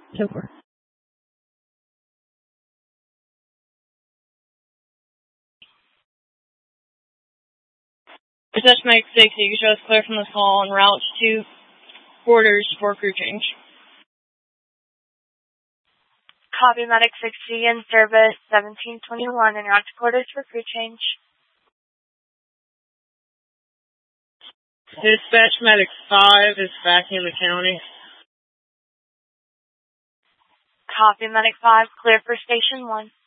Super. Dispatch Medic 6, you can show us clear from this call en route to quarters for crew change. Copy, Medic 60 in service 1721 en route to quarters for crew change. Dispatch Medic 5 is back in the county. Copy, Medic 5, clear for Station 1.